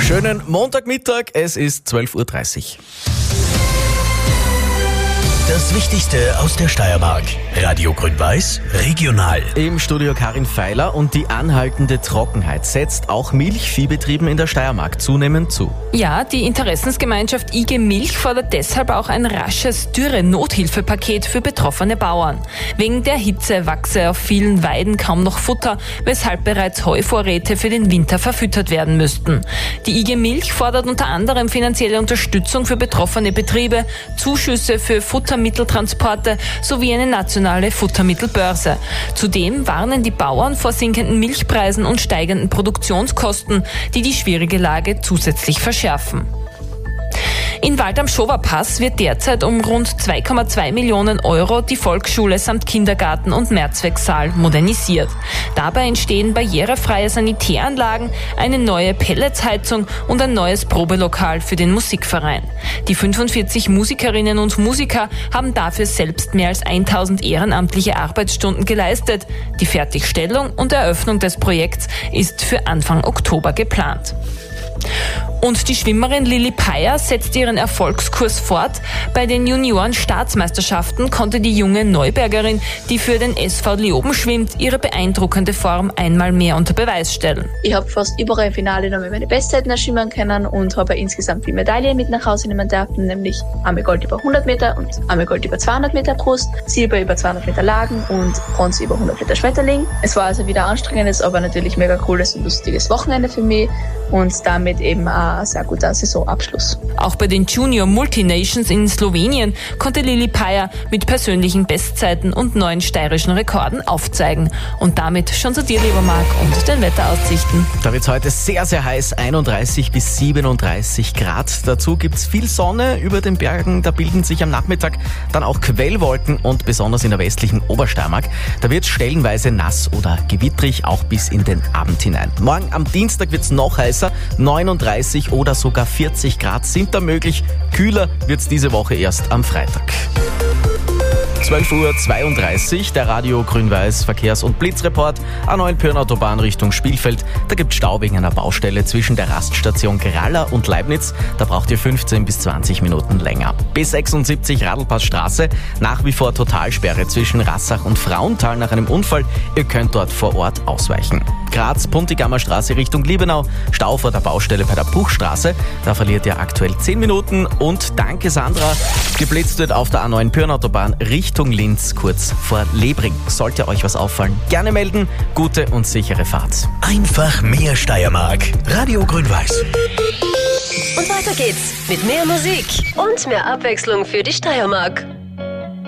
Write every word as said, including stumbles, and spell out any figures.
Schönen Montagmittag, es ist zwölf Uhr dreißig. Das Wichtigste aus der Steiermark. Radio Grün-Weiß, regional. Im Studio Karin Feiler, und die anhaltende Trockenheit setzt auch Milchviehbetrieben in der Steiermark zunehmend zu. Ja, die Interessensgemeinschaft I G Milch fordert deshalb auch ein rasches Dürre-Nothilfepaket für betroffene Bauern. Wegen der Hitze wachse auf vielen Weiden kaum noch Futter, weshalb bereits Heuvorräte für den Winter verfüttert werden müssten. Die I G Milch fordert unter anderem finanzielle Unterstützung für betroffene Betriebe, Zuschüsse für Futtermitteltransporte sowie eine nationale Futtermittelbörse. Zudem warnen die Bauern vor sinkenden Milchpreisen und steigenden Produktionskosten, die die schwierige Lage zusätzlich verschärfen. In Wald am Schoberpass wird derzeit um rund zwei Komma zwei Millionen Euro die Volksschule samt Kindergarten und Mehrzwecksaal modernisiert. Dabei entstehen barrierefreie Sanitäranlagen, eine neue Pelletsheizung und ein neues Probelokal für den Musikverein. Die fünfundvierzig Musikerinnen und Musiker haben dafür selbst mehr als tausend ehrenamtliche Arbeitsstunden geleistet. Die Fertigstellung und Eröffnung des Projekts ist für Anfang Oktober geplant. Und die Schwimmerin Lilly Peyer setzt ihren Erfolgskurs fort. Bei den Junioren-Staatsmeisterschaften konnte die junge Neubergerin, die für den S V Leoben schwimmt, ihre beeindruckende Form einmal mehr unter Beweis stellen. Ich habe fast überall im Finale noch meine Bestzeiten erschwimmen können und habe insgesamt vier Medaillen mit nach Hause nehmen dürfen, nämlich einmal Gold über hundert Meter und einmal Gold über zweihundert Meter Brust, Silber über zweihundert Meter Lagen und Bronze über hundert Meter Schmetterling. Es war also wieder anstrengendes, aber natürlich mega cooles und lustiges Wochenende für mich und damit eben ein sehr guter Saisonabschluss. Auch bei den Junior Multinations in Slowenien konnte Lilly Peyer mit persönlichen Bestzeiten und neuen steirischen Rekorden aufzeigen. Und damit schon zu dir, lieber Marc, und den Wetteraussichten. Da wird es heute sehr, sehr heiß, einunddreißig bis siebenunddreißig Grad. Dazu gibt es viel Sonne über den Bergen. Da bilden sich am Nachmittag dann auch Quellwolken und besonders in der westlichen Obersteiermark. Da wird es stellenweise nass oder gewittrig, auch bis in den Abend hinein. Morgen am Dienstag wird es noch heißer, neununddreißig oder sogar vierzig Grad sind da möglich. Kühler wird es diese Woche erst am Freitag. zwölf Uhr zweiunddreißig, der Radio Grün-Weiß Verkehrs- und Blitzreport. A neun Pirnautobahn Richtung Spielfeld. Da gibt es Stau wegen einer Baustelle zwischen der Raststation Gralla und Leibniz. Da braucht ihr fünfzehn bis zwanzig Minuten länger. B sechsundsiebzig Radlpassstraße. Nach wie vor Totalsperre zwischen Rassach und Frauenthal nach einem Unfall. Ihr könnt dort vor Ort ausweichen. Graz, Puntigammer Straße Richtung Liebenau. Stau vor der Baustelle bei der Buchstraße. Da verliert ihr aktuell zehn Minuten. Und danke Sandra. Geblitzt wird auf der A neun Pirnautobahn Richtung Linz, kurz vor Lebring. Sollte euch was auffallen, gerne melden. Gute und sichere Fahrt. Einfach mehr Steiermark. Radio Grün-Weiß. Und weiter geht's mit mehr Musik und mehr Abwechslung für die Steiermark.